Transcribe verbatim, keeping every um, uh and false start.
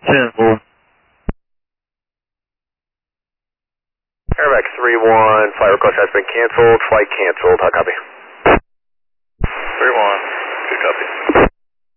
ten four. Airbax three one, flight request has been canceled, flight canceled, how copy?